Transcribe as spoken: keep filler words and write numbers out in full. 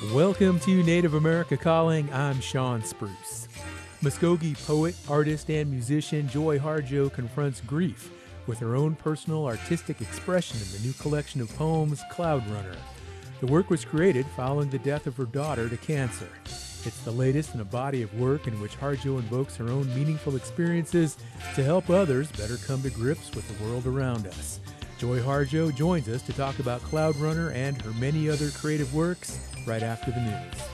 Welcome to Native America Calling. I'm Sean Spruce. Muskogee poet, artist, and musician Joy Harjo confronts grief with her own personal artistic expression in the new collection of poems, Cloud Runner. The work was created following the death of her daughter to cancer. It's the latest in a body of work in which Harjo invokes her own meaningful experiences to help others better come to grips with the world around us. Joy Harjo joins us to talk about Cloud Runner and her many other creative works right after the news.